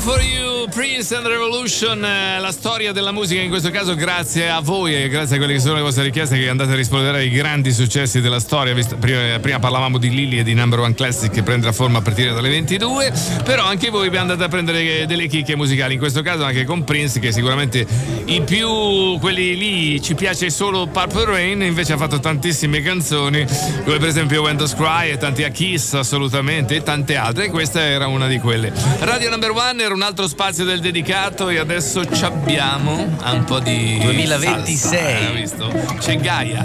for You, Prince and Revolution, la storia della musica in questo caso grazie a voi e grazie a quelle che sono le vostre richieste che andate a rispondere ai grandi successi della storia. Prima parlavamo di Lily e di Number One Classic che prenderà forma a partire dalle 22, però anche voi vi andate a prendere delle chicche musicali, in questo caso anche con Prince, che sicuramente i più quelli lì ci piace solo Purple Rain, invece ha fatto tantissime canzoni come per esempio When Doves Cry e tanti a Kiss assolutamente e tante altre, e questa era una di quelle. Radio Number One era un altro spazio del dedicato e adesso ci abbiamo un po' di 2026 salsa, visto? C'è Gaia.